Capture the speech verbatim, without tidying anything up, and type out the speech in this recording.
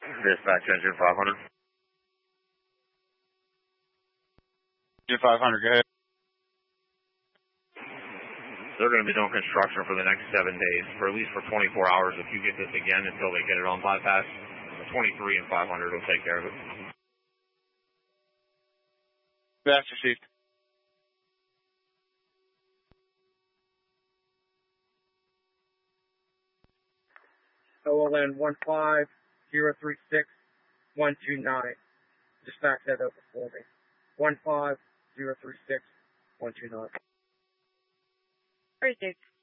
Dispatch engine five hundred. Engine five hundred, go ahead. They're going to be doing construction for the next seven days, for at least for twenty-four hours if you get this again until they get it on bypass. twenty-three and five hundred will take care of it. That's received. O L N one five zero three six one two nine. Dispatch that over for me. one five zero three six one two nine. Received.